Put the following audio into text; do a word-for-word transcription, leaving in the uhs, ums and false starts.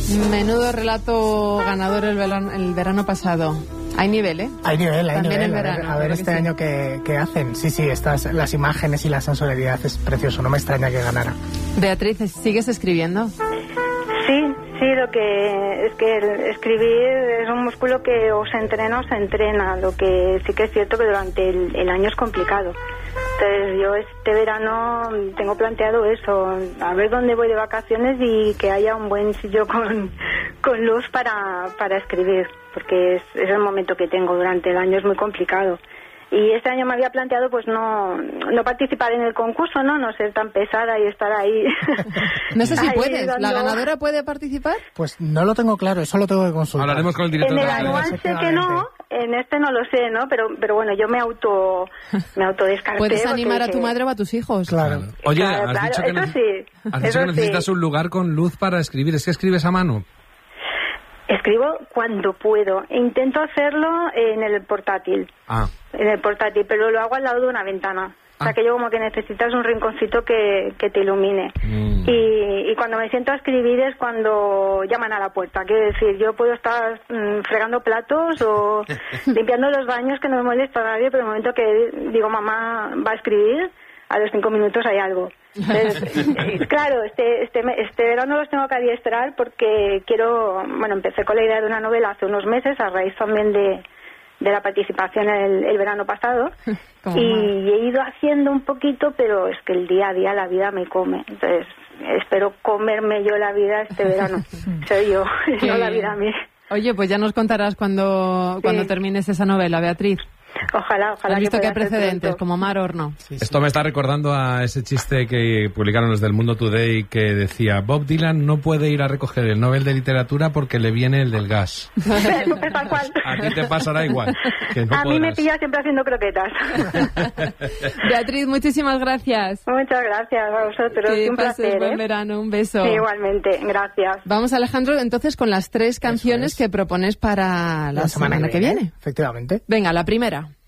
Menudo relato ganador el verano, el verano pasado. Hay nivel, ¿eh? Hay nivel, hay También nivel. en verano, a ver, a ver este sí. año qué, qué hacen. Sí, sí, estas, las imágenes y la sensorialidad es precioso. No me extraña que ganara. Beatriz, ¿sigues escribiendo? Sí, sí, lo que es que el escribir es un músculo que o se entrena o se entrena. Lo que sí que es cierto que durante el, el año es complicado. Entonces yo este verano tengo planteado eso, a ver dónde voy de vacaciones y que haya un buen sitio con, con luz para, para escribir, porque es, es el momento que tengo durante el año, es muy complicado. Y este año me había planteado pues no no participar en el concurso, no no ser tan pesada y estar ahí. No sé si ahí puedes. dando... ¿La ganadora puede participar? Pues no lo tengo claro, eso lo tengo que consultar. Hablaremos con el director En el de la anual televisión. sé que no, en este no lo sé, ¿no? Pero pero bueno, yo me auto me autodescarté. Puedes animar a tu porque- madre o a tus hijos. Claro. Claro. Oye, Claro, has claro, dicho que, eso neces- sí, has dicho eso que necesitas sí. un lugar con luz para escribir. ¿Es que escribes a mano? Escribo cuando puedo. Intento hacerlo en el portátil. Ah. En el portátil, pero lo hago al lado de una ventana. O sea, Ah. que yo como que necesitas un rinconcito que, que te ilumine. Mm. Y, y cuando me siento a escribir es cuando llaman a la puerta. Quiero decir, yo puedo estar mm, fregando platos o limpiando los baños, que no me molesta a nadie, pero en el momento que digo mamá va a escribir, a los cinco minutos hay algo. Entonces, claro, este, este, este verano los tengo que adiestrar porque quiero, bueno, empecé con la idea de una novela hace unos meses, a raíz también de, de la participación el, el verano pasado, Como y mal. he ido haciendo un poquito, pero es que el día a día la vida me come, entonces espero comerme yo la vida este verano, soy yo, Qué no la bien. vida a mí. Oye, pues ya nos contarás cuando, Sí. cuando termines esa novela, Beatriz. Ojalá, ojalá Has visto que hay pueda ser precedentes, pronto. como Mar Horno. Sí, sí. Esto me está recordando a ese chiste que publicaron los del Mundo Today que decía Bob Dylan no puede ir a recoger el Nobel de Literatura porque le viene el del gas. Tal cual. A ti te pasará igual. Que no a mí me podrás. pilla siempre haciendo croquetas. Beatriz, muchísimas gracias. Muchas gracias a vosotros, Que un pases placer. buen ¿eh? verano, un beso. Sí, igualmente, gracias. Vamos, Alejandro, entonces con las tres canciones es. que propones para la, semana, que viene. Efectivamente. Venga, la primera.